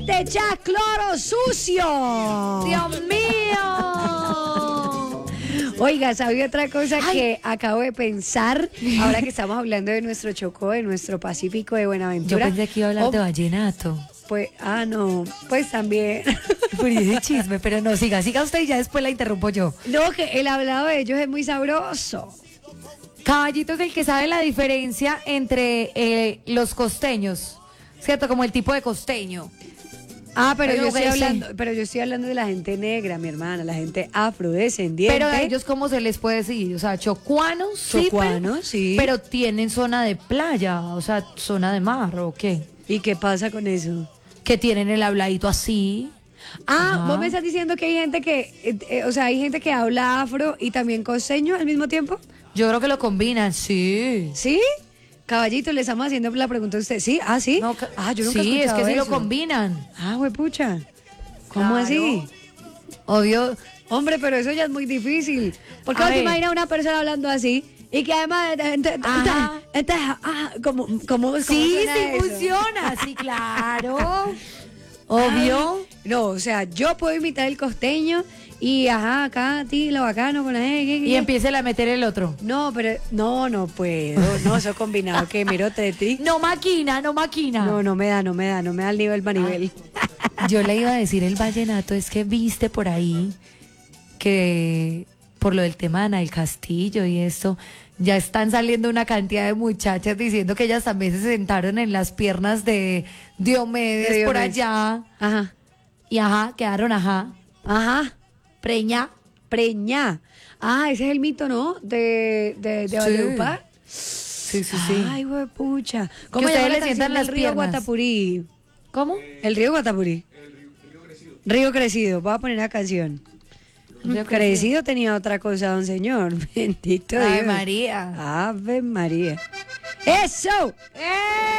te echas cloro sucio. ¡Dios mío! Oiga, ¿sabía otra cosa que acabo de pensar? Ahora que estamos hablando de nuestro Chocó, de nuestro Pacífico de Yo Buenaventura. pensé que iba a hablar de vallenato. Pues, no, pues también. Por ese chisme, pero no, siga usted y ya después la interrumpo yo. No, que el hablado de ellos es muy sabroso. Caballito es el que sabe la diferencia entre los costeños, ¿cierto? Como el tipo de costeño. Pero Pero yo estoy hablando de la gente negra, mi hermana, la gente afrodescendiente. Pero a ellos, ¿cómo se les puede decir? O sea, chocuanos, Chocuanos, sí. Pero tienen zona de playa, o sea, zona de mar, ¿o qué? ¿Y qué pasa con eso? Que tienen el habladito así. Ajá. ¿Vos me estás diciendo que hay gente que, hay gente que habla afro y también costeño al mismo tiempo? Yo creo que lo combinan, sí. ¿Sí? Caballito, le estamos haciendo la pregunta a usted. ¿Sí? ¿Ah, sí? No, Yo nunca he sí, es escuchado que sí lo eso. combinan. Huepucha. ¿Cómo Claro. así? Obvio. Hombre, pero eso ya es muy difícil. Porque A vos te ver. imaginas a una persona hablando así y que además, Ajá. ¿cómo Sí, suena sí eso? funciona, sí, claro. Obvio. No, o sea, yo puedo imitar el costeño y acá, ti, lo bacano con la Y empiece a meter el otro. No, pero no puedo. No, eso combinado que miro Tetri. No maquina, no maquina. No me da el nivel para nivel. Yo le iba a decir el vallenato, es que viste por ahí que por lo del tema de Ana del Castillo y esto, ya están saliendo una cantidad de muchachas diciendo que ellas también se sentaron en las piernas de Diomedes por allá. Ajá. Y quedaron preña. Preñá. Ese es el mito, ¿no? De Sí. Valledupar. Sí. Ay, huepucha. Que ustedes llama la le canción sientan del las río piernas. Guatapurí? ¿Cómo? El río Guatapurí. Río Crecido. Voy a poner la canción. Río Crecido tenía otra cosa, don señor. Bendito Ay, Dios. María. Ave María. ¡Eso!